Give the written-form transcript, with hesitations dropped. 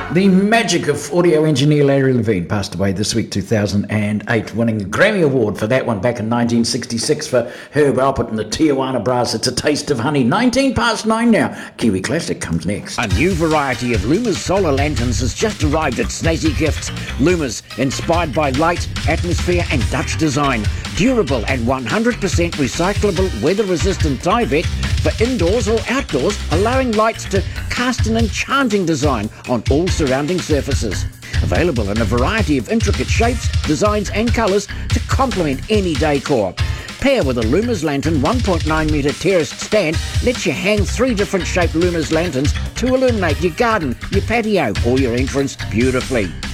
The magic of audio engineer Larry Levine passed away this week, 2008, winning a Grammy Award for that one back in 1966 for Herb Alpert and the Tijuana Brass. It's A Taste of Honey. 19 past 9 now. Kiwi Classic comes next. A new variety of Lumas solar lanterns has just arrived at Snazzy Gifts. Lumas, inspired by light, atmosphere and Dutch design. Durable and 100% recyclable, weather-resistant Tyvek for indoors or outdoors, allowing lights to cast an enchanting design on all surrounding surfaces. Available in a variety of intricate shapes, designs and colours to complement any decor. Pair with a Lumas Lantern 1.9 metre terraced stand lets you hang 3 different shaped Lumas lanterns to illuminate your garden, your patio or your entrance beautifully.